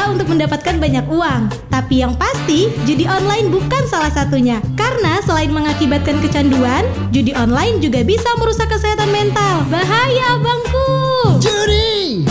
cara untuk mendapatkan banyak uang. Tapi yang pasti, judi online bukan salah satunya. Karena selain mengakibatkan kecanduan, judi online juga bisa merusak kesehatan mental. Bahaya, abangku! Judi